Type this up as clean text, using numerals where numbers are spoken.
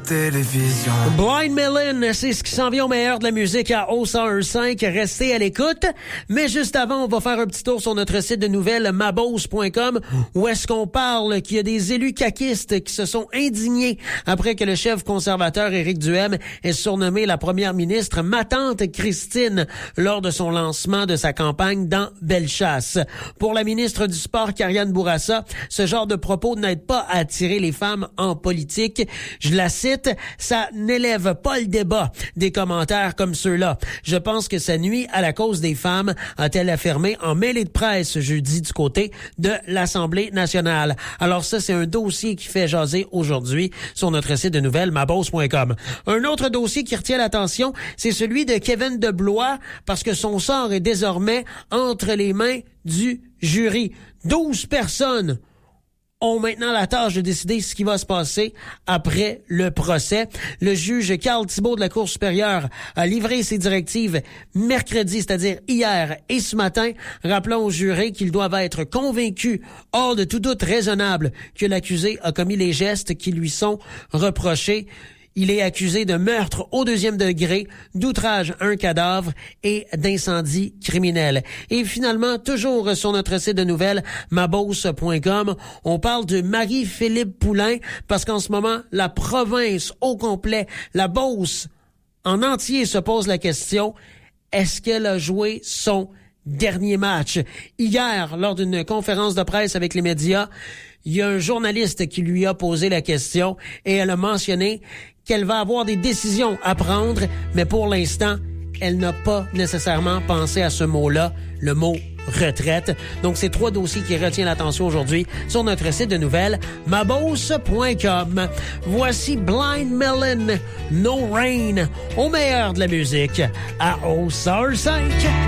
télévision. Blind Melon, c'est ce qui s'en vient au meilleur de la musique à O105. Restez à l'écoute. Mais juste avant, on va faire un petit tour sur notre site de nouvelles mabose.com où est-ce qu'on parle qu'il y a des élus caquistes qui se sont indignés après que le chef conservateur Éric Duhem ait surnommé la première ministre ma tante Christine lors de son lancement de sa campagne dans Bellechasse. Pour la ministre du Sport, Karianne Bourassa, ce genre de propos n'aide pas à attirer les femmes en politique. Je la cite, ça n'élève pas le débat des commentaires comme ceux-là. Je pense que ça nuit à la cause des femmes, a-t-elle affirmé en mêlée de presse jeudi du côté de l'Assemblée nationale. Alors ça, c'est un dossier qui fait jaser aujourd'hui sur notre site de nouvelles mabose.com. Un autre dossier qui retient l'attention, c'est celui de Kevin Deblois, parce que son sort est désormais entre les mains du jury. 12 personnes ont maintenant la tâche de décider ce qui va se passer après le procès. Le juge Carl Thibault de la Cour supérieure a livré ses directives mercredi, c'est-à-dire hier et ce matin, rappelant aux jurés qu'ils doivent être convaincus, hors de tout doute raisonnable, que l'accusé a commis les gestes qui lui sont reprochés. Il est accusé de meurtre au 2e degré, d'outrage à un cadavre et d'incendie criminel. Et finalement, toujours sur notre site de nouvelles, mabose.com, on parle de Marie-Philippe Poulain parce qu'en ce moment, la province au complet, la Beauce en entier se pose la question, est-ce qu'elle a joué son dernier match? Hier, lors d'une conférence de presse avec les médias, il y a un journaliste qui lui a posé la question et elle a mentionné qu'elle va avoir des décisions à prendre, mais pour l'instant, elle n'a pas nécessairement pensé à ce mot-là, le mot retraite. Donc, c'est 3 dossiers qui retiennent l'attention aujourd'hui sur notre site de nouvelles, mabose.com. Voici Blind Melon, No Rain, au meilleur de la musique à O105.